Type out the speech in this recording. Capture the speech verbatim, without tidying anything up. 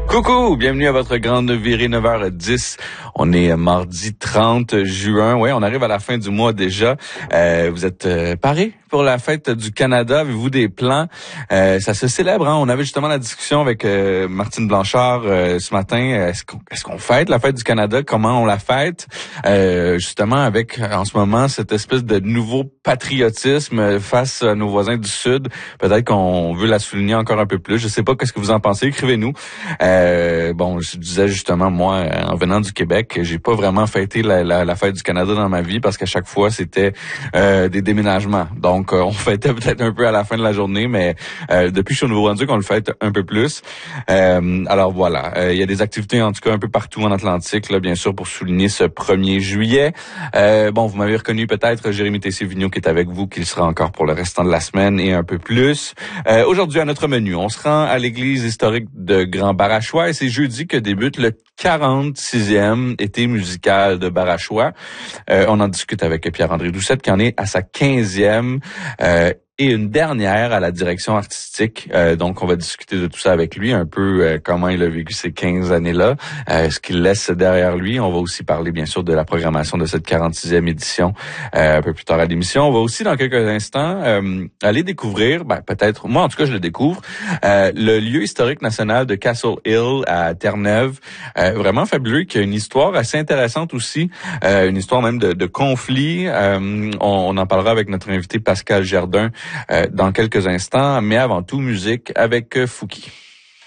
Coucou, bienvenue à votre grande virée neuf heures dix. On est mardi trente juin. Ouais, on arrive à la fin du mois déjà. Euh, vous êtes euh, parés pour la fête du Canada? Avez-vous des plans? Euh, ça se célèbre, hein? On avait justement la discussion avec euh, Martine Blanchard euh, ce matin. Est-ce qu'on, est-ce qu'on fête la fête du Canada? Comment on la fête? Euh, justement, avec en ce moment cette espèce de nouveau patriotisme face à nos voisins du Sud. Peut-être qu'on veut la souligner encore un peu plus. Je sais pas qu'est-ce que vous en pensez. Écrivez-nous. Euh, bon, je disais justement, moi, en venant du Québec, j'ai pas vraiment fêté la, la, la fête du Canada dans ma vie parce qu'à chaque fois, c'était euh, des déménagements. Donc, euh, on fêtait peut-être un peu à la fin de la journée, mais euh, depuis que je suis au Nouveau-Brunswick, on le fête un peu plus. Euh, alors voilà, il euh, y a des activités en tout cas un peu partout en Atlantique, là, bien sûr, pour souligner ce premier juillet. Euh, bon, vous m'avez reconnu peut-être, Jérémy Tessier-Vigneault qui est avec vous, qui sera encore pour le restant de la semaine et un peu plus. Euh, aujourd'hui, à notre menu, on se rend à l'église historique de Grand-Barachois et c'est jeudi que débute le quarante-sixième été musical de Barachois. Euh, on en discute avec Pierre-André Doucette qui en est à sa quinzième euh, et une dernière à la direction artistique. Euh, donc, on va discuter de tout ça avec lui, un peu euh, comment il a vécu ces quinze années-là, euh, ce qu'il laisse derrière lui. On va aussi parler, bien sûr, de la programmation de cette quarante-sixième édition euh, un peu plus tard à l'émission. On va aussi, dans quelques instants, euh, aller découvrir, ben, peut-être, moi en tout cas, je le découvre, euh, le lieu historique national de Castle Hill à Terre-Neuve. Euh, vraiment fabuleux, qui a une histoire assez intéressante aussi, euh, une histoire même de, de conflit. Euh, on, on en parlera avec notre invité Pascal Gerdin Euh, dans quelques instants, mais avant tout, musique avec euh, Fouki.